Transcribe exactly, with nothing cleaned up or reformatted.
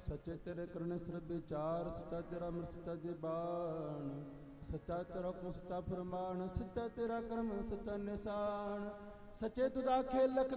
ਸੱਚੇ ਤੇਰੇ ਕਰਨੇ ਸਿਰ ਵਿਚਾਰ, ਸੱਚਾ ਤੇਰਾ ਅੰਮ੍ਰਿਤ ਸੱਚਾ ਜ਼ਬਾਨ, ਸੱਚਾ ਤੇਰਾ ਹੁਕਮ ਸੱਚਾ ਫਰਮਾਨ, ਸੱਚਾ ਤੇਰਾ ਕਰਮ ਸੱਚਾ ਨਿਸ਼ਾਨ। ਸੱਚੇ ਤੁਧ ਆਖੇ ਲਖ